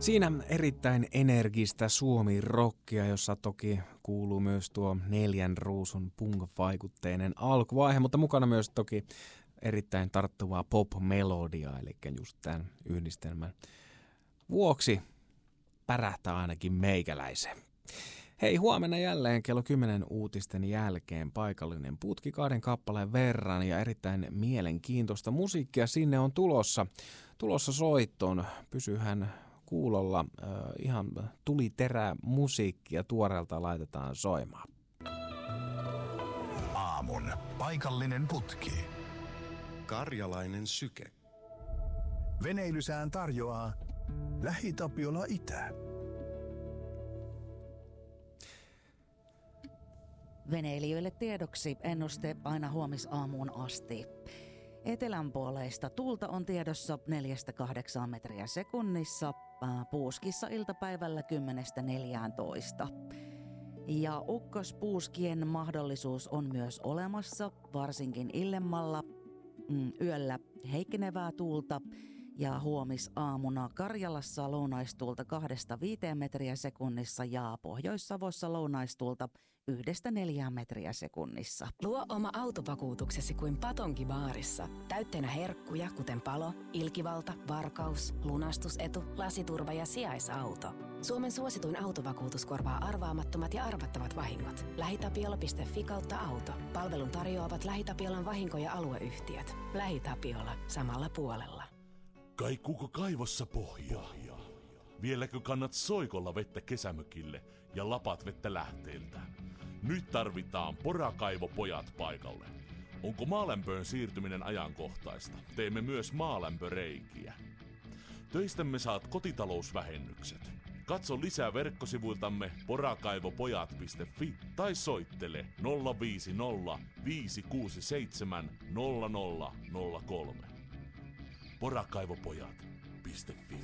Siinä erittäin energistä Suomi-rockia, jossa toki kuuluu myös tuo 4 ruusun punk-vaikutteinen alkuvaihe, mutta mukana myös toki erittäin tarttuvaa pop-melodiaa, eli just tämän yhdistelmän vuoksi pärähtää ainakin meikäläisen. Hei, huomenna jälleen kello 10 uutisten jälkeen paikallinen putki 2 kappaleen verran ja erittäin mielenkiintoista musiikkia sinne on tulossa soittoon. Pysyhän kuulolla, ihan tuli terää musiikkia tuoreelta laitetaan soimaan. Aamun paikallinen putki. Karjalainen syke. Veneilysään tarjoaa LähiTapiola Itä. Veneilijöille tiedoksi ennuste aina huomisaamuun asti. Etelänpuoleista tuulta on tiedossa 4-8 metriä sekunnissa, puuskissa iltapäivällä 10-14. Ja ukkospuuskien mahdollisuus on myös olemassa, varsinkin illemmalla, yöllä heikkenevää tuulta ja huomisaamuna Karjalassa lounaistuulta 2-5 metriä sekunnissa ja Pohjois-Savossa lounaistuulta 1-4 metriä sekunnissa. Luo oma autovakuutuksesi kuin Patonki-baarissa. Täytteenä herkkuja, kuten palo, ilkivalta, varkaus, lunastusetu, lasiturva ja sijaisauto. Suomen suosituin autovakuutus korvaa arvaamattomat ja arvattavat vahingot. LähiTapiola.fi/auto. Palvelun tarjoavat LähiTapiolan vahinko- ja alueyhtiöt. LähiTapiola. Samalla puolella. Kaikuuko kaivossa pohjaa? Vieläkö kannat soikolla vettä kesämökille ja lapat vettä lähteiltä? Nyt tarvitaan Porakaivopojat paikalle. Onko maalämpöön siirtyminen ajankohtaista? Teemme myös maalämpöreikiä. Töistämme saat kotitalousvähennykset. Katso lisää verkkosivuiltamme porakaivopojat.fi tai soittele 050 567 0003. Porakaivopojat.fi.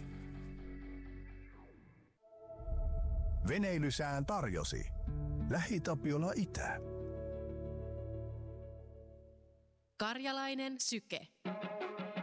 Veneilysään tarjosi LähiTapiola Itä. Karjalainen syke.